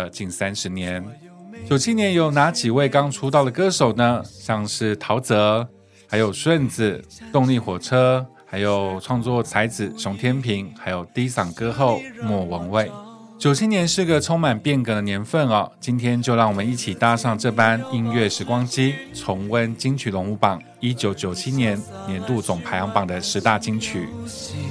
了近30年。97年有哪几位刚出道的歌手呢？像是陶喆，还有顺子、动力火车，还有创作才子熊天平，还有低嗓歌后莫文蔚。97年是个充满变革的年份哦，今天就让我们一起搭上这班音乐时光机，重温金曲龙虎榜1997年年度总排行榜的10大金曲。